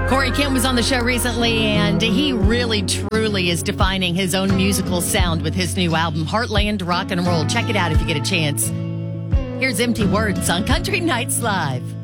Corey Kim was on the show recently, and he really, truly is defining his own musical sound with his new album, Heartland Rock and Roll. Check it out if you get a chance. Here's Empty Words on Country Nights Live.